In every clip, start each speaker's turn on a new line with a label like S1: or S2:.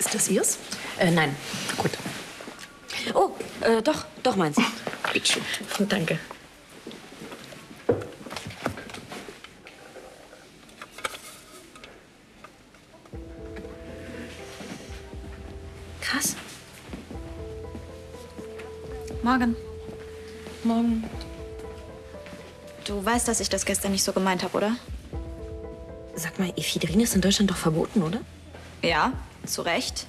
S1: Ist das Ihrs?
S2: Nein.
S1: Gut.
S2: Oh, doch meins.
S1: Bitte schön. Danke.
S2: Krass.
S3: Morgen.
S2: Morgen.
S3: Du weißt, dass ich das gestern nicht so gemeint habe, oder?
S2: Sag mal, Ephedrin ist in Deutschland doch verboten, oder?
S3: Ja, zu Recht.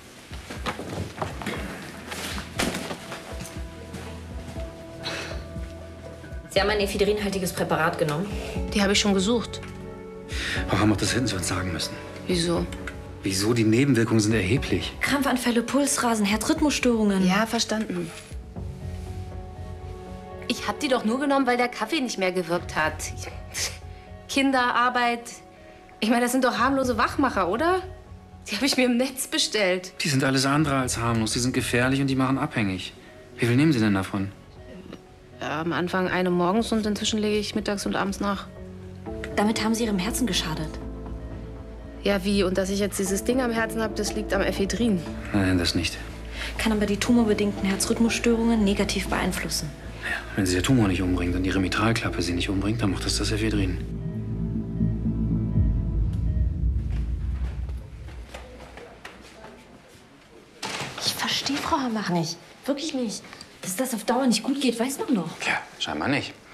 S2: Sie haben ein ephedrinhaltiges Präparat genommen.
S4: Die habe ich schon gesucht.
S5: Frau Hammock, das hätten Sie uns sagen müssen.
S4: Wieso?
S5: Wieso? Die Nebenwirkungen sind erheblich.
S2: Krampfanfälle, Pulsrasen, Herzrhythmusstörungen.
S4: Ja, verstanden. Ich habe die doch nur genommen, weil der Kaffee nicht mehr gewirkt hat. Kinderarbeit. Ich meine, das sind doch harmlose Wachmacher, oder? Die habe ich mir im Netz bestellt.
S5: Die sind alles andere als harmlos. Die sind gefährlich und die machen abhängig. Wie viel nehmen Sie denn davon?
S4: Ja, am Anfang eine morgens und inzwischen lege ich mittags und abends nach.
S2: Damit haben Sie Ihrem Herzen geschadet.
S4: Ja, wie? Und dass ich jetzt dieses Ding am Herzen habe, das liegt am Ephedrin.
S5: Nein, das nicht.
S2: Kann aber die tumorbedingten Herzrhythmusstörungen negativ beeinflussen.
S5: Ja, wenn Sie der Tumor nicht umbringt und Ihre Mitralklappe Sie nicht umbringt, dann macht das Ephedrin.
S2: Ich verstehe Frau Hamach nicht. Wirklich nicht. Dass das auf Dauer nicht gut geht, weiß man doch.
S5: Ja, scheinbar nicht.